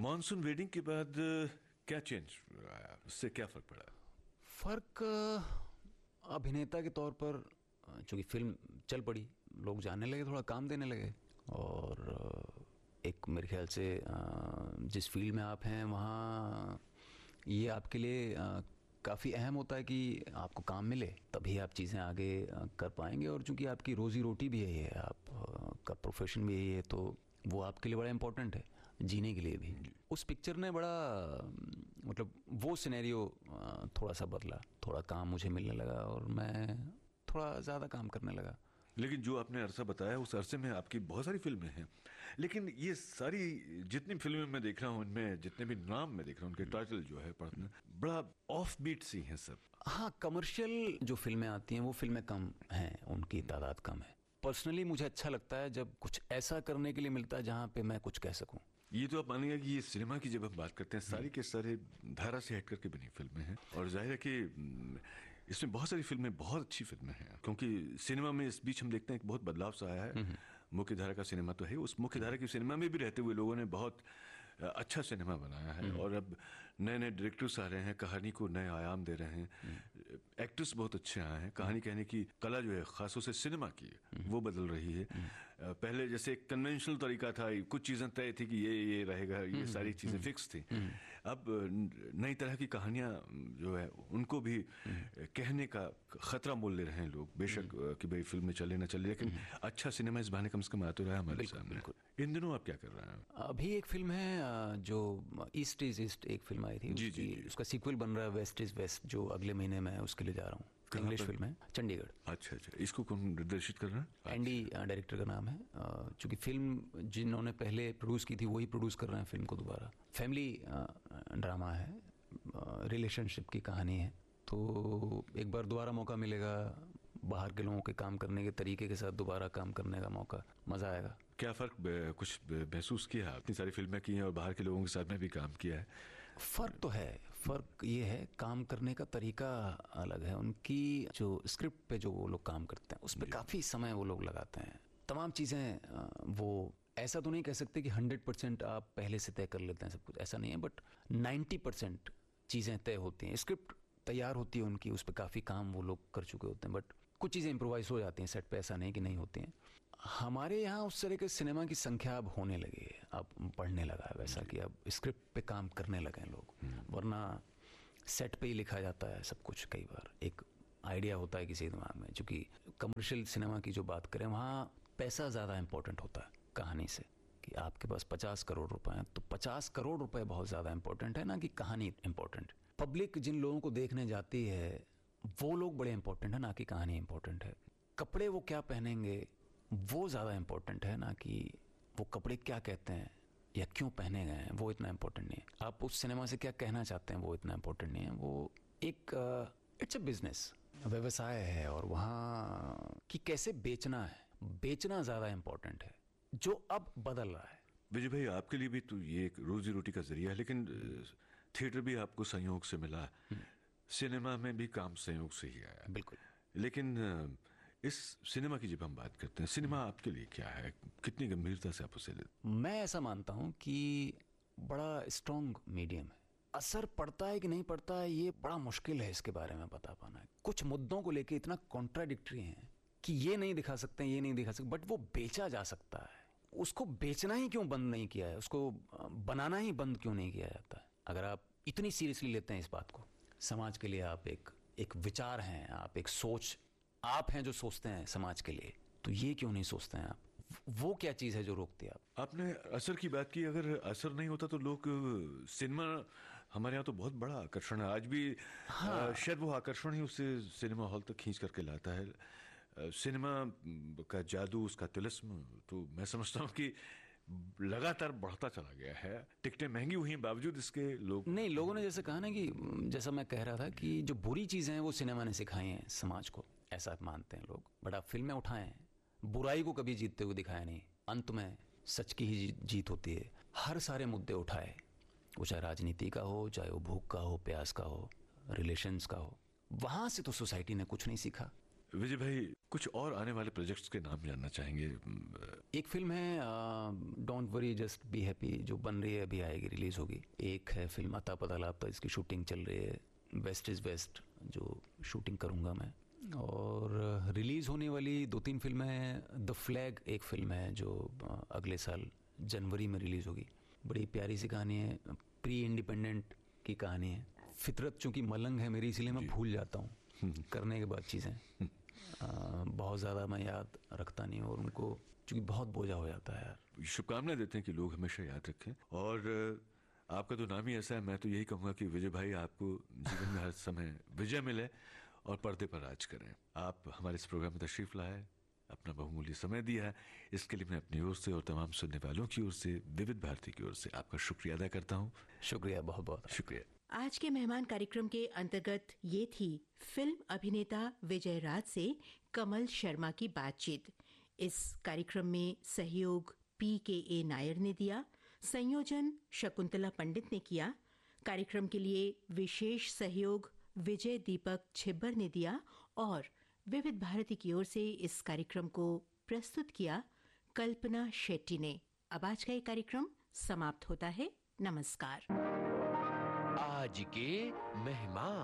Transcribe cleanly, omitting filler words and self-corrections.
Monsoon wedding के बाद क्या चेंज आया, उससे क्या फर्क पड़ा? फर्क अभिनेता के तौर पर चूँकि फिल्म चल पड़ी, लोग जानने लगे, थोड़ा काम देने लगे। और एक मेरे ख्याल से जिस फील्ड में आप हैं वहाँ ये आपके लिए काफ़ी अहम होता है कि आपको काम मिले, तभी आप चीज़ें आगे कर पाएंगे। और चूँकि आपकी रोज़ी रोटी भी यही है, आप का प्रोफेशन भी यही है, तो वो आपके लिए बड़ा इम्पोर्टेंट है जीने के लिए भी। उस पिक्चर ने बड़ा मतलब वो सिनेरियो थोड़ा सा बदला, थोड़ा काम मुझे मिलने लगा और मैं थोड़ा ज़्यादा काम करने लगा। लेकिन जो आपने अरसा बताया उस अरसे में आपकी बहुत सारी फिल्में हैं, लेकिन ये सारी जितनी फिल्में मैं देख रहा हूँ उनमें जितने भी नाम मैं देख रहा हूँ उनके टाइटल जो है पढ़ना बड़ा ऑफ बीट सी हैं सब। हाँ, कमर्शियल जो फिल्में आती हैं वो फिल्में कम हैं, उनकी तादाद कम है। पर्सनली मुझे अच्छा लगता है जब कुछ ऐसा करने के लिए मिलता है जहाँ पे मैं कुछ कह सकूँ। ये तो आप मानिएगा कि ये सिनेमा की जब हम बात करते हैं सारी के सारे धारा से हट करके बनी फिल्में हैं, और जाहिर है कि इसमें बहुत सारी फिल्में बहुत अच्छी फिल्में हैं, क्योंकि सिनेमा में इस बीच हम देखते हैं कि बहुत बदलाव सा आया है। मुख्य धारा का सिनेमा तो है, उस मुख्य धारा की सिनेमा में भी रहते हुए लोगों ने बहुत अच्छा सिनेमा बनाया है, और अब नए नए डायरेक्टर्स आ रहे हैं, कहानी को नए आयाम दे रहे हैं, एक्टर्स बहुत अच्छे आए हैं, कहानी कहने की कला जो है खासतौर से सिनेमा की वो बदल रही है। पहले जैसे एक कन्वेंशनल तरीका था, कुछ चीज़ें तय थी कि ये रहेगा, ये सारी चीज़ें फिक्स थी। अब नई तरह की कहानियाँ जो है उनको भी कहने का खतरा मोल ले रहे हैं लोग, बेशक कि भाई फिल्म में चले ना चले, लेकिन अच्छा सिनेमा इस बहाने कम से कम आ तो रहा है हमारे सामने। इन दिनों आप क्या कर रहे हैं? अभी एक फिल्म है जो ईस्ट इज ईस्ट, एक फिल्म आई थी, जी, उसका सीक्वल बन रहा है वेस्ट इज वेस्ट, जो अगले महीने में उसके लिए जा रहा हूँ। इंग्लिश फिल्म है, चंडीगढ़। अच्छा अच्छा, इसको कौन निर्देशित कर रहा है? एंडी डायरेक्टर का नाम है। चूंकि फिल्म जिन्होंने पहले प्रोड्यूस की थी वही प्रोड्यूस कर रहे हैं फिल्म को दोबारा। फैमिली ड्रामा है, रिलेशनशिप की कहानी है, तो एक बार दोबारा मौका मिलेगा बाहर के लोगों के काम करने के तरीके के साथ, दोबारा काम करने का मौका, मज़ा आएगा। क्या फ़र्क कुछ महसूस किया है? इतनी सारी फिल्में की हैं और बाहर के लोगों के साथ में भी काम किया है। फ़र्क तो है, फ़र्क ये है काम करने का तरीका अलग है। उनकी जो स्क्रिप्ट पे जो वो लोग काम करते हैं उस पर काफ़ी समय वो लोग लगाते हैं, तमाम चीज़ें। वो ऐसा तो नहीं कह सकते कि 100% आप पहले से तय कर लेते हैं सब कुछ, ऐसा नहीं है, बट 90% चीज़ें तय होती हैं, स्क्रिप्ट तैयार होती है उनकी, उस पर काफ़ी काम वो लोग कर चुके होते हैं, बट कुछ चीज़ें इम्प्रोवाइज हो जाती हैं सेट पे, ऐसा नहीं कि नहीं होती हैं। हमारे यहाँ उस तरह के सिनेमा की संख्या अब होने लगी है, अब बढ़ने लगा है वैसा कि अब स्क्रिप्ट पे काम करने लगे हैं लोग, वरना सेट पे ही लिखा जाता है सब कुछ। कई बार एक आइडिया होता है किसी दिमाग में, चूँकि कमर्शियल सिनेमा की जो बात करें वहाँ पैसा ज़्यादा इंपॉर्टेंट होता है कहानी से, कि आपके पास 50 करोड़ रुपए हैं तो 50 करोड़ रुपए बहुत ज़्यादा इंपॉर्टेंट है ना कि कहानी इंपॉर्टेंट। पब्लिक जिन लोगों को देखने जाती है वो लोग बड़े इंपॉर्टेंट है, ना कि कहानी इंपॉर्टेंट है। कपड़े वो क्या पहनेंगे वो ज़्यादा इंपॉर्टेंट है, ना कि वो कपड़े क्या कहते हैं या क्यों पहने गए हैं, वो इतना इंपॉर्टेंट नहीं है। आप उस सिनेमा से क्या कहना चाहते हैं वो इतना इंपॉर्टेंट नहीं है। वो एक इट्स अ बिजनेस, व्यवसाय है, और वहाँ कि कैसे बेचना है, बेचना ज़्यादा इंपॉर्टेंट है, जो अब बदल रहा है। विजय भाई, आपके लिए भी तो ये एक रोजी रोटी का जरिया है, लेकिन थिएटर भी आपको संयोग से मिला, सिनेमा में भी काम संयोग से ही आया। बिल्कुल। लेकिन इस सिनेमा की जब हम बात करते हैं, सिनेमा आपके लिए क्या है, कितनी गंभीरता से आप उसे लेते? मैं ऐसा मानता हूँ कि बड़ा स्ट्रॉन्ग मीडियम है। असर पड़ता है कि नहीं पड़ता है ये बड़ा मुश्किल है इसके बारे में बता पाना। कुछ मुद्दों को लेके इतना कॉन्ट्राडिक्टरी हैं कि ये नहीं दिखा सकते, ये नहीं दिखा सकते, बट वो बेचा जा सकता है। उसको बेचना ही क्यों बंद नहीं किया है, उसको बनाना ही बंद क्यों नहीं किया जाता है? अगर आप इतनी सीरियसली लेते हैं इस बात को, समाज के लिए आप एक विचार हैं, आप एक सोच, आप हैं जो सोचते हैं समाज के लिए, तो ये क्यों नहीं सोचते हैं आप? वो क्या चीज़ है जो रोकती है आप? आपने असर की बात की, अगर असर नहीं होता तो लोग सिनेमा हमारे यहाँ तो बहुत बड़ा आकर्षण है आज भी। हाँ। शायद वो आकर्षण ही उसे सिनेमा हॉल तक खींच करके लाता है। सिनेमा का जादू, उसका तिलिस्म, तो मैं समझता हूँ कि लगातार बढ़ता चला गया है। टिकटें महंगी हुई हैं बावजूद इसके लोगों ने जैसे कहा ना कि जैसा मैं कह रहा था कि जो बुरी चीज़ें हैं वो सिनेमा ने सिखाई हैं समाज को, ऐसा मानते हैं लोग। बट आप फिल्में उठाएं, बुराई को कभी जीतते हुए दिखाया नहीं, अंत में सच की ही जीत होती है। हर सारे मुद्दे उठाए, वो चाहे राजनीति का हो, चाहे वो भूख का हो, प्यास का हो, रिलेशंस का हो, वहाँ से तो सोसाइटी ने कुछ नहीं सीखा। विजय भाई, कुछ और आने वाले प्रोजेक्ट्स के नाम जानना चाहेंगे? एक फिल्म है don't worry just be happy, जो बन रही है, अभी आएगी, रिलीज होगी। एक है फिल्म अता पता लापता, इसकी शूटिंग चल रही है। वेस्ट इज़ वेस्ट जो शूटिंग करूँगा मैं। और रिलीज़ होने वाली 2-3 फिल्में हैं। द फ्लैग एक फिल्म है जो अगले साल जनवरी में रिलीज़ होगी। बड़ी प्यारी सी कहानी है, प्री इंडिपेंडेंट की कहानी है। फितरत चूँकि मलंग है मेरी, इसीलिए मैं भूल जाता हूँ करने के बाद चीज़ें। बहुत ज़्यादा मैं याद रखता नहीं हूँ, और उनको चूँकि बहुत बोझा हो जाता है यार। शुभकामनाएं देते हैं कि लोग हमेशा याद रखें। और आपका तो नाम ही ऐसा है, मैं तो यही कहूँगा कि विजय भाई, आपको जीवन में हर समय विजय मिले और पर्दे पर राज करें। आप हमारे इस प्रोग्राम में तशरीफ लाए, अपना बहुमूल्य समय दिया है, इसके लिए मैं अपनी ओर से और तमाम सुनने वालों की ओर से, विविध भारती की ओर से आपका शुक्रिया अदा करता हूँ। शुक्रिया, बहुत बहुत शुक्रिया। आज के मेहमान कार्यक्रम के अंतर्गत ये थी फिल्म अभिनेता विजय राज से कमल शर्मा की बातचीत। इस कार्यक्रम में सहयोग PKA नायर ने दिया, संयोजन शकुंतला पंडित ने किया। कार्यक्रम के लिए विशेष सहयोग विजय दीपक छिब्बर ने दिया, और विविध भारती की ओर से इस कार्यक्रम को प्रस्तुत किया कल्पना शेट्टी ने। अब आज का ये कार्यक्रम समाप्त होता है। नमस्कार। आज के मेहमान।